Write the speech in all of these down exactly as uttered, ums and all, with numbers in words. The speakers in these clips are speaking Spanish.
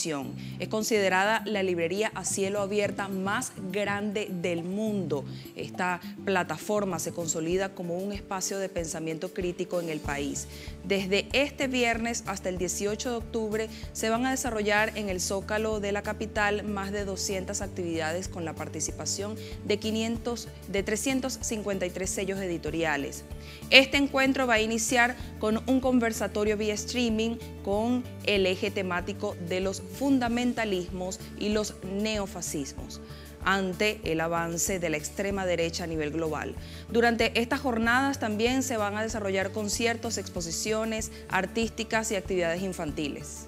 edición. Es considerada la librería a cielo abierta más grande del mundo. Esta plataforma se consolida como un espacio de pensamiento crítico en el país. Desde este viernes hasta el dieciocho de octubre se van a desarrollar en el Zócalo de la capital más de doscientas actividades con la participación de, quinientos, de trescientos cincuenta y tres sellos editoriales. Este encuentro va a iniciar con un conversatorio vía streaming con el eje temático de los fundamentalismos y los neofascismos ante el avance de la extrema derecha a nivel global. Durante estas jornadas también se van a desarrollar conciertos, exposiciones artísticas y actividades infantiles.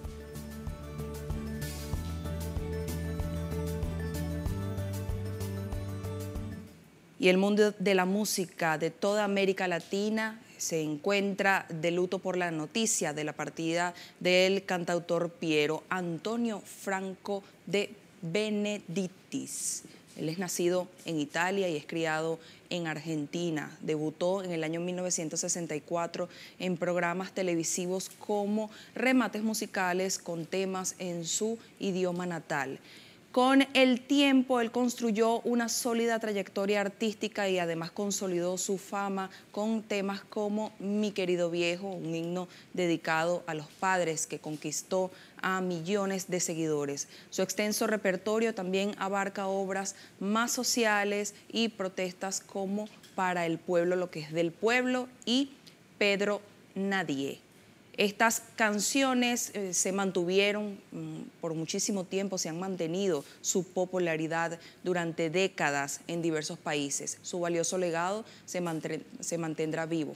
Y el mundo de la música de toda América Latina se encuentra de luto por la noticia de la partida del cantautor Piero Antonio Franco de Benedictis. Él es nacido en Italia y es criado en Argentina. Debutó en el año mil novecientos sesenta y cuatro en programas televisivos como remates musicales con temas en su idioma natal. Con el tiempo, él construyó una sólida trayectoria artística y además consolidó su fama con temas como Mi querido viejo, un himno dedicado a los padres que conquistó a millones de seguidores. Su extenso repertorio también abarca obras más sociales y protestas como Para el pueblo lo que es del pueblo y Pedro Nadie. Estas canciones eh, se mantuvieron mmm, por muchísimo tiempo, se han mantenido su popularidad durante décadas en diversos países. Su valioso legado se, se mantendrá vivo.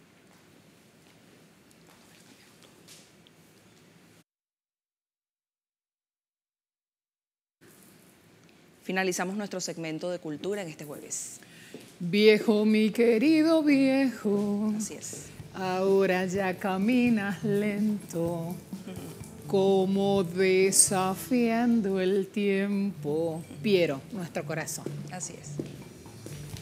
Finalizamos nuestro segmento de cultura en este jueves. Viejo, mi querido viejo. Así es. Ahora ya caminas lento, como desafiando el tiempo. Piero, nuestro corazón. Así es.